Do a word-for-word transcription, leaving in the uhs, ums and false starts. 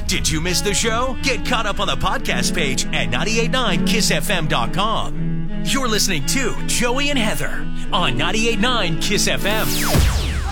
Did you miss the show? Get caught up on the podcast page at nine eight nine kiss f m dot com. You're listening to Joey and Heather on ninety-eight point nine Kiss F M.